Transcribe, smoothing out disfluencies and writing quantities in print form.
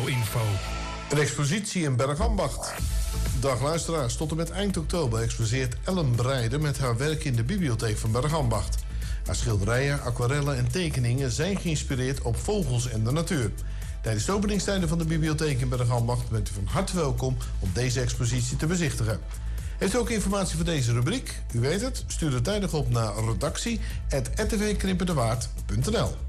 Studio-info. Een expositie in Bergambacht. Dag luisteraars, tot en met eind oktober exposeert Ellen Breijden met haar werk in de bibliotheek van Bergambacht. Haar schilderijen, aquarellen en tekeningen zijn geïnspireerd op vogels en de natuur. Tijdens de openingstijden van de bibliotheek in Bergambacht bent u van harte welkom om deze expositie te bezichtigen. Heeft u ook informatie voor deze rubriek? U weet het, stuur er tijdig op naar redactie@rtvkrimpendewaard.nl.